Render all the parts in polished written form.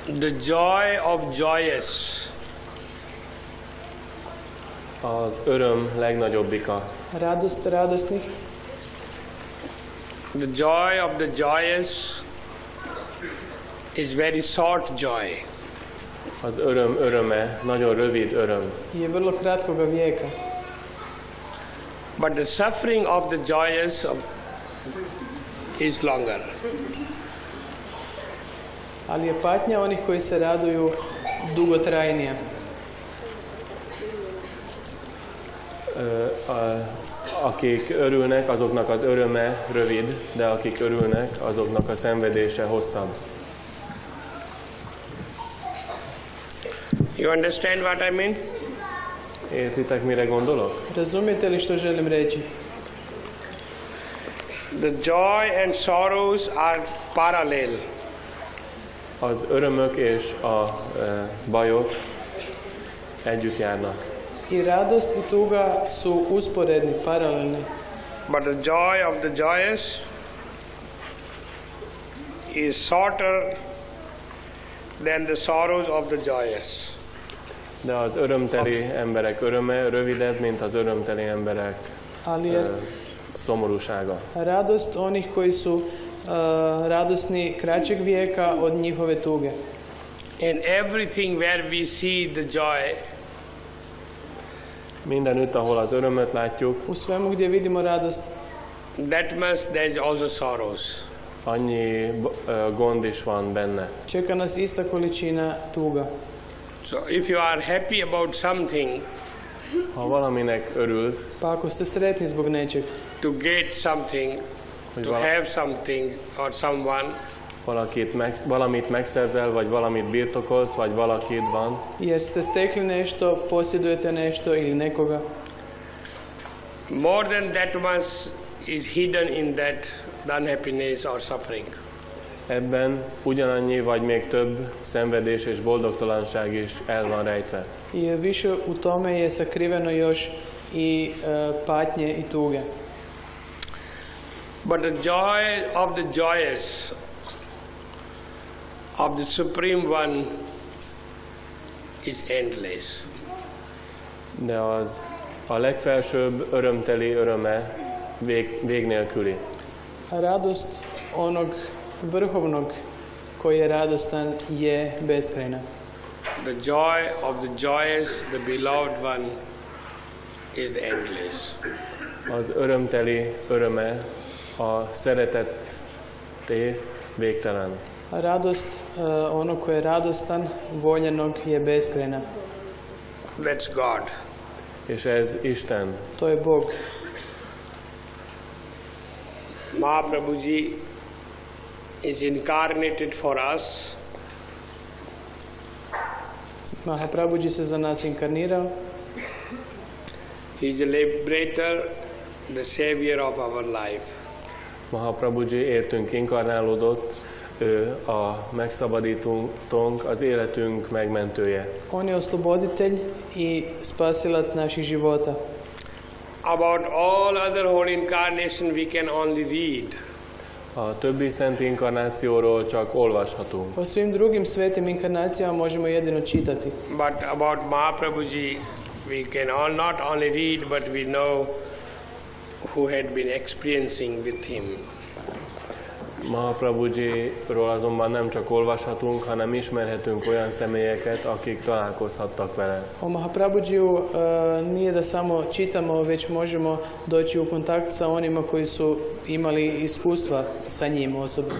The joy of joyous. Az öröm legnagyobbika. Radost radosnih. The joy of the joyous is very short joy. Az öröm öröme nagyon rövid öröm. Je vrlo kratkoga vijeka. But the suffering of the joyous is longer. Ali je patnja onih koji se raduju dugotrajnija. Akik örülnek, azoknak az öröme rövid, de akik örülnek, azoknak a szenvedése hosszabb. You understand what I mean? Értitek, mire gondolok? Razumijete li što želim reći? The joy and sorrows are parallel. Az örömök és a bajok együtt járnak. I radost i tuga su usporedni, paralelni. But the joy of the joyous is shorter than the sorrows of the joyous. De az örömteli emberek öröme rövidebb, mint az örömteli emberek szomorúsága. Radost onih koji su radosni kraćeg vijeka od njihove tuge. In everything where we see the joy, mindenütt, ahol az örömöt látjuk, u svemu gdje vidimo radost, that much there is also sorrows. Annyi gond is van benne. Čeka nas ista količina tuga. So if you are happy about something, ha valaminek örülsz, pa ako ste sretni zbog nečeg, to get something, to have something or someone, valamit megszerzel, vagy valamit birtokolsz, vagy valakid van, jer ste stekli nešto, posjedujete nešto ili nekoga, more than that much is hidden in that unhappiness or suffering. Ebben ugyanannyi, vagy még több szenvedés és boldogtalanság is el van rejtve. I više u tome je sakriveno još i patnje i tuge. But the joy of the joyous, of the Supreme One, is endless. De a legfelsőbb örömteli öröme vég nélküli. A radost onog vrhovnog koji je radostan je beskrajna. The joy of the joyous, the beloved one, is the endless. Az örömteli öröme, a szeretetté végtelen. A radost onog koji je radostan, voljenog je beskrajna. That's God. És ez Isten. To je Bog. Mahaprabhuji is incarnated for us. Mahaprabhuji se za nas inkarnirao. He is a liberator, the savior of our life. Mahaprabhuji értünk inkarnálódott, ő a megszabadítónk, az életünk megmentője. On je osloboditelj i spasilac naših života. About all other holy incarnation we can only read. A többi szent inkarnációról csak olvashatunk. O svim drugim svetim inkarnacijama možemo jedino čitati. But about Mahaprabhuji we can not only read, but we know who had been experiencing with him. Mahaprabhujiról azonban nem csak olvashatunk, hanem ismerhetünk olyan személyeket, akik találkozhattak vele. O Mahaprabhujiju nije da samo čitamo, već možemo doći u kontakt sa onima koji su imali iskustva sa njim osobno.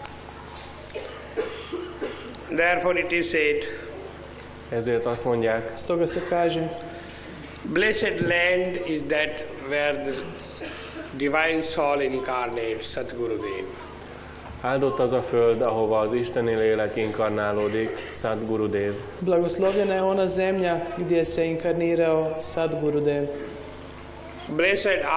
Therefore it is said, ezért azt mondják, stoga se kaže, blessed land is that where the divine soul incarnates, Sadgurudev. Áldott az a föld, ahova az isteni lélek inkarnálódik, Sadgurudev. Blagoslovljena je ona zemlja gdje se inkarnirao Sadgurudev. Blessed